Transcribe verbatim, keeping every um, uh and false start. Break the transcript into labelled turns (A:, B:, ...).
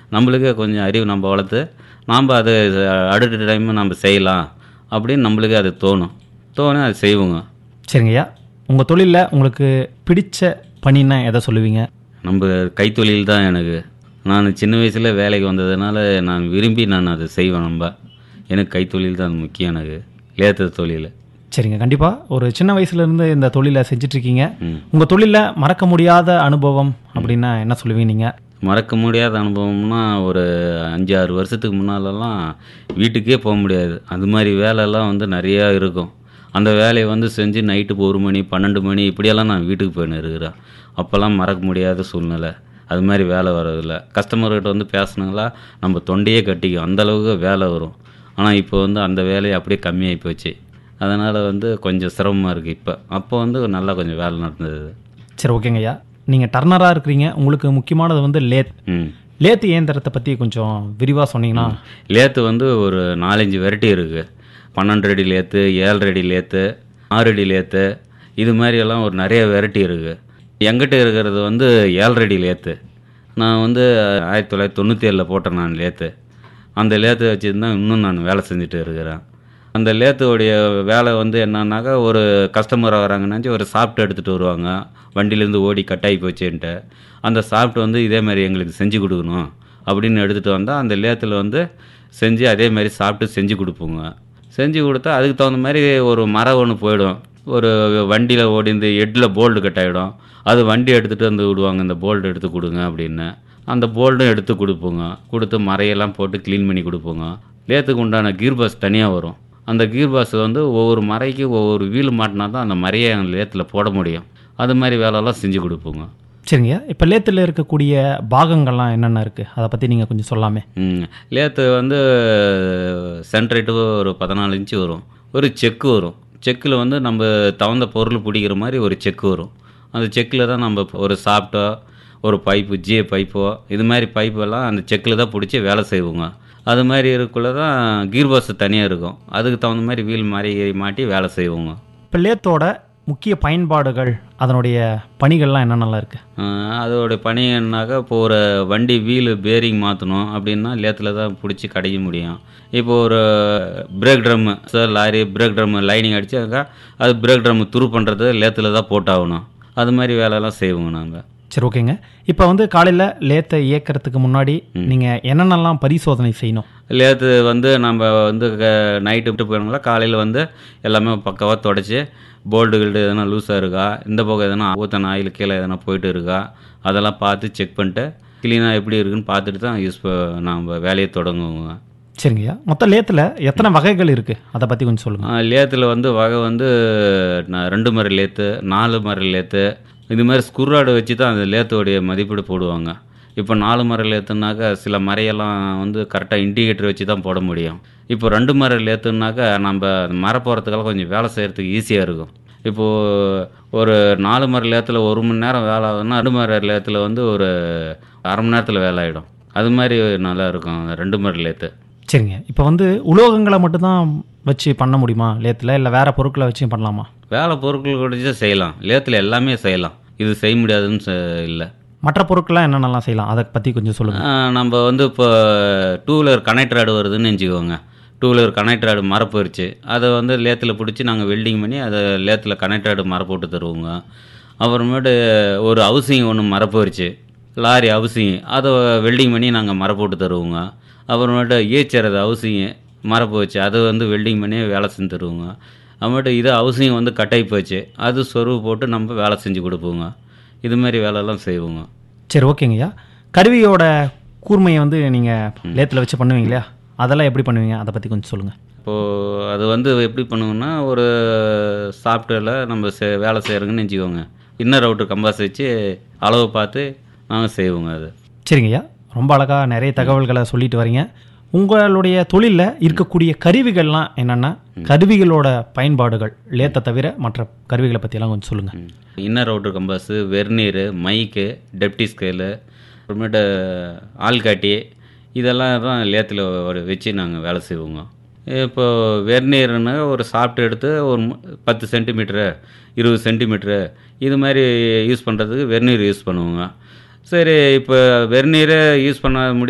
A: நம்மளுக்கே கொஞ்சம் அறிவு நம்ம வளர்த்து நாம் அது அடுத்த டைம் நம்ம செய்யலாம் அப்படின்னு நம்மளுக்கே அது தோணும். தோணும் அது செய்வோங்க.
B: சரிங்கய்யா, உங்கள் தொழிலில் உங்களுக்கு பிடிச்ச பணின்னா எதை சொல்லுவீங்க?
A: நம்ம கைத்தொழில் தான் எனக்கு. நான் சின்ன வயசில் வேலைக்கு வந்ததுனால நான் விரும்பி நான் அதை செய்வேன். நம்ம எனக்கு கைத்தொழில் தான் முக்கியம், எனக்கு லேத்து தொழில்.
B: சரிங்க, கண்டிப்பாக ஒரு சின்ன வயசுலேருந்து இந்த தொழிலை செஞ்சிட்ருக்கீங்க. உங்கள் தொழிலில் மறக்க முடியாத அனுபவம் அப்படின்னா என்ன சொல்லுவீங்க நீங்கள்?
A: மறக்க முடியாத அனுபவம்னா ஒரு அஞ்சு ஆறு வருஷத்துக்கு முன்னாலெல்லாம் வீட்டுக்கே போக முடியாது. அது மாதிரி வேலையெல்லாம் வந்து நிறையா இருக்கும். அந்த வேலையை வந்து செஞ்சு நைட்டு ஒரு மணி பன்னெண்டு மணி இப்படியெல்லாம் நான் வீட்டுக்கு போயின்னு இருக்கிறேன். அப்போல்லாம் மறக்க முடியாத சூழ்நிலை. அது மாதிரி வேலை வர்றதில்ல. கஸ்டமர்கிட்ட வந்து பேசினாங்களா நம்ம தொண்டையே கட்டிக்கும், அந்தளவுக்கு வேலை வரும். ஆனால் இப்போ வந்து அந்த வேலையை அப்படியே கம்மியாகி போச்சு. அதனால் வந்து கொஞ்சம் சிரமமாக இருக்குது இப்போ. அப்போ வந்து நல்லா கொஞ்சம் வேலை நடந்தது.
B: சரி, ஓகேங்க ஐயா. நீங்கள் டர்னராக இருக்கிறீங்க, உங்களுக்கு முக்கியமானது வந்து லேத்.
A: ம்
B: லேத்து இயந்திரத்தை பற்றி கொஞ்சம் விரிவாக சொன்னீங்கன்னா.
A: லேத்து வந்து ஒரு நாலஞ்சு வெரைட்டி இருக்குது. பன்னெண்டு அடி லேத்து, ஏழு அடி லேத்து, ஆறு அடி லேத்து, இது மாதிரியெல்லாம் ஒரு நிறைய வெரைட்டி இருக்குது. எங்கிட்ட இருக்கிறது வந்து ஏழு அடி லேத்து. நான் வந்து ஆயிரத்தி தொள்ளாயிரத்தி தொண்ணூற்றி ஏழில் போட்டேன் நான் லேத்து. அந்த லேத்து வச்சுருந்தான் இன்னும் நான் வேலை செஞ்சுட்டு இருக்கிறேன். அந்த லேத்துடைய வேலை வந்து என்னன்னாக்கா, ஒரு கஸ்டமர் வராங்கன்னாச்சு ஒரு சாப்பிட்டு எடுத்துகிட்டு வருவாங்க. வண்டியிலேருந்து ஓடி கட்டாயி போச்சுன்ட்டு அந்த சாப்பிட்டு வந்து இதே மாதிரி எங்களுக்கு செஞ்சு கொடுக்கணும் அப்படின்னு எடுத்துகிட்டு வந்தால் அந்த லேத்தில் வந்து செஞ்சு அதே மாதிரி சாப்பிட்டு செஞ்சு கொடுப்போங்க. செஞ்சு கொடுத்தா அதுக்கு தகுந்த மாதிரி ஒரு மரம் ஒன்று போயிடும். ஒரு வண்டியில் ஓடிந்து ஹெட்டில் போல்டு கட் ஆகிடும். அது வண்டி எடுத்துகிட்டு வந்து விடுவாங்க, இந்த போல்டு எடுத்து கொடுங்க அப்படின்னு. அந்த போல்டும் எடுத்து கொடுப்போங்க. கொடுத்து மரையெல்லாம் போட்டு க்ளீன் பண்ணி கொடுப்போங்க. லேத்துக்கு உண்டான கீர் பாஸ் தனியாக வரும். அந்த கீர் பாஸ் வந்து ஒவ்வொரு மரைக்கு ஒவ்வொரு வீல் மாட்டினா தான் அந்த மரையை அந்த லேத்தில் போட முடியும். அது மாதிரி வேலையெல்லாம் செஞ்சு கொடுப்போங்க.
B: சரிங்க, இப்போ லேத்தில் இருக்கக்கூடிய பாகங்கள்லாம் என்னென்ன இருக்குது, அதை பற்றி நீங்கள் கொஞ்சம் சொல்லாமே.
A: ம் லேத்து வந்து சென்ட்ரேட்டு ஒரு பதினாலு இன்ச்சு வரும். ஒரு செக்கு வரும். செக்கில் வந்து நம்ம தகுந்த பொருள் பிடிக்கிற மாதிரி ஒரு செக்கு வரும். அந்த செக்கில் தான் நம்ம ஒரு சாப்பிட்டோ ஒரு பைப்பு ஜிஏ பைப்போ இது மாதிரி பைப்பெல்லாம் அந்த செக்கில் தான் பிடிச்சி வேலை செய்வோங்க. அது மாதிரி இருக்குள்ள தான் கீர் பாஸ் தனியாக இருக்கும். அதுக்கு தகுந்த மாதிரி வீல் மாதிரி மாட்டி வேலை செய்வோங்க.
B: இப்போ லேத்தோட முக்கிய பயன்பாடுகள், அதனுடைய பணிகள்லாம் என்னென்னலாம் இருக்குது?
A: அதோடைய பணி என்னாக்கா, இப்போ ஒரு வண்டி வீலு பேரிங் மாற்றணும் அப்படின்னா லேத்தில் தான் பிடிச்சி கிடைக்க முடியும். இப்போ ஒரு break drum sir lorry break drum lining அடித்தாக்கா அது பிரேக் ட்ரம்மு துரு பண்ணுறது லேத்தில் தான் போட்டாகணும். அது மாதிரி வேலையெல்லாம் செய்வோங்க நாங்கள்.
B: சரி, ஓகேங்க. இப்போ வந்து காலையில் லேத்தை இயக்கிறதுக்கு முன்னாடி நீங்கள் என்னென்னலாம் பரிசோதனை செய்யணும்?
A: லேத்து வந்து நம்ம வந்து நைட்டு விட்டு போயிடுங்களா, காலையில் வந்து எல்லாமே பக்காவாக தொடச்சி போல்டு கில்டு எதனா லூஸாக இருக்கா, இந்த பக்கம் எதனா ஊத்தன ஆயில் கீழே எதனா போயிட்டு இருக்கா, அதெல்லாம் பார்த்து செக் பண்ணிட்டு க்ளீனாக எப்படி இருக்குன்னு பார்த்துட்டு தான் யூஸ் நம்ம வேலையை தொடங்குவோங்க.
B: சரிங்கய்யா, மொத்தம் லேத்தில் எத்தனை வகைகள் இருக்குது, அதை பற்றி கொஞ்சம் சொல்லுங்கள்.
A: லேத்தில் வந்து வகை வந்து ரெண்டு மர லேத்து, நாலு மர லேத்து, இது மாதிரி ஸ்குர்ராடு வச்சு தான் அந்த லேத்தோடைய மதிப்பீடு போடுவாங்க. இப்போ நாலு மர லேத்துனாக்கா சில மரையெல்லாம் வந்து கரெக்டாக இண்டிகேட்டர் வச்சு தான் போட முடியும். இப்போ ரெண்டு மர லேத்துனாக்கா நம்ம மர போகிறதுக்கெல்லாம் கொஞ்சம் வேலை செய்கிறதுக்கு ஈஸியாக இருக்கும். இப்போது ஒரு நாலு மர லேத்தில் ஒரு மணி நேரம் வேலை ஆகுதுன்னா ரெண்டு மர லேத்தில் வந்து ஒரு அரை மணி நேரத்தில் வேலை ஆகிடும். அது மாதிரி நல்லா இருக்கும் ரெண்டு மர லேத்து.
B: சரிங்க, இப்போ வந்து உலோகங்களை மட்டும்தான் வச்சு பண்ண முடியுமா லேத்தில், இல்லை வேறு பொருட்களை வச்சு பண்ணலாமா?
A: வேலை பொருட்கள் வச்சு செய்யலாம். லேத்தில் எல்லாமே செய்யலாம். இது செய்ய முடியாதுன்னு இல்லை.
B: மற்ற பொருட்கள்லாம் என்னென்னலாம் செய்யலாம், அதை பற்றி கொஞ்சம் சொல்லுங்கள்.
A: நம்ம வந்து இப்போ டூ வீலர் கனெக்டர் ஆடு வருதுன்னு நினச்சிக்கோங்க. டூ வீலர் கனெக்டர் ஆடு மர போயிடுச்சு. அதை வந்து லேத்தில் பிடிச்சி நாங்கள் வெல்டிங் பண்ணி அதை லேத்தில் கனெக்டர் ஆடு மர போட்டு தருவோங்க. அப்புறமேட்டு ஒரு ஹவுசிங் ஒன்று மர போயிடுச்சு, லாரி ஹவுசிங், அதை வெல்டிங் பண்ணி நாங்கள் மர போட்டு தருவோங்க. அப்புறமேட்டு ஈச்சர் அது ஹவுசிங்கு மர போச்சு, அதை வந்து வெல்டிங் பண்ணி வேலை செஞ்சு தருவோங்க. அப்புறமேட்டு இது ஹவுசிங் வந்து கட்டாகி போச்சு, அது சொருவு போட்டு நம்ம வேலை செஞ்சு கொடுப்போங்க. இது மாதிரி வேலையெல்லாம் செய்வோங்க.
B: சரி, ஓகேங்கய்யா. கருவியோட கூர்மையை வந்து நீங்கள் லேத்தில் வச்சு பண்ணுவீங்க இல்லையா, அதெல்லாம் எப்படி பண்ணுவீங்க, அதை பற்றி கொஞ்சம் சொல்லுங்கள்.
A: இப்போது அது வந்து எப்படி பண்ணுவோன்னா, ஒரு சாஃப்ட்வேரில் நம்ம செ வேலை செய்கிறோங்கன்னு நினச்சிக்கோங்க. இன்னர் அவுட்டர் கம்பாஸ் வச்சு அளவு பார்த்து நாங்கள் செய்வோங்க. அது
B: சரிங்கய்யா, ரொம்ப அழகாக நிறைய தகவல்களை சொல்லிட்டு வரீங்க. உங்களுடைய தொழிலில் இருக்கக்கூடிய கருவிகள்லாம் என்னென்ன, கருவிகளோட பயன்பாடுகள் லேத்தை தவிர மற்ற கருவிகளை பற்றியெல்லாம் கொஞ்சம் சொல்லுங்கள்.
A: இன்னர் அவுட்டர் கம்பாஸு, வெர்னியரு, மைக்கு, டெப்டி ஸ்கேலு, அப்புறமேட்டு ஆள்காட்டி, இதெல்லாம் தான் லேத்தில் வச்சு நாங்கள் வேலை செய்வோங்க. இப்போது வெர்னியர்னா ஒரு சாஃப்ட் எடுத்து ஒரு பத்து சென்டிமீட்ரு இருபது சென்டிமீட்ரு இது மாதிரி யூஸ் பண்ணுறதுக்கு வெர்னியர் யூஸ் பண்ணுவோங்க. சரி, இப்போ வெர்னியரை யூஸ் பண்ண முடியாது